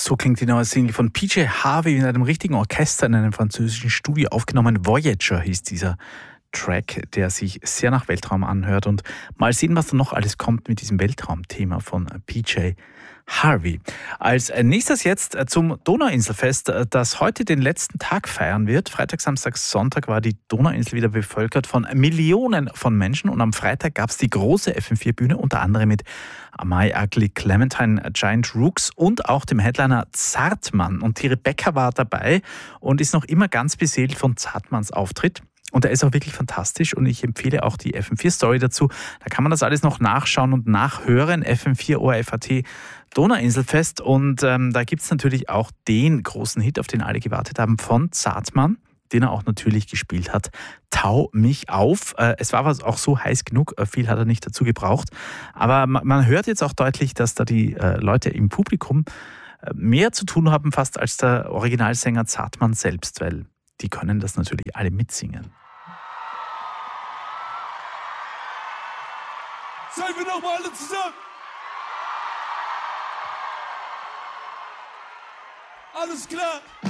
So klingt die neue Single von PJ Harvey in einem richtigen Orchester in einem französischen Studio aufgenommen. Voyager hieß dieser Track, der sich sehr nach Weltraum anhört. Und mal sehen, was da noch alles kommt mit diesem Weltraumthema von PJ Harvey. Als nächstes jetzt zum Donauinselfest, das heute den letzten Tag feiern wird. Freitag, Samstag, Sonntag war die Donauinsel wieder bevölkert von Millionen von Menschen. Und am Freitag gab es die große FM4-Bühne, unter anderem mit My Ugly Clementine, Giant Rooks und auch dem Headliner Zartmann. Und die Rebecca war dabei und ist noch immer ganz beseelt von Zartmanns Auftritt. Und er ist auch wirklich fantastisch und ich empfehle auch die FM4-Story dazu. Da kann man das alles noch nachschauen und nachhören. FM4 ORF.at Donauinselfest. Und da gibt es natürlich auch den großen Hit, auf den alle gewartet haben, von Zartmann, den er auch natürlich gespielt hat. Tau mich auf. Es war auch so heiß genug, viel hat er nicht dazu gebraucht. Aber man hört jetzt auch deutlich, dass da die Leute im Publikum mehr zu tun haben fast als der Originalsänger Zartmann selbst, weil die können das natürlich alle mitsingen. Seien wir nochmal alle zusammen. Alles klar.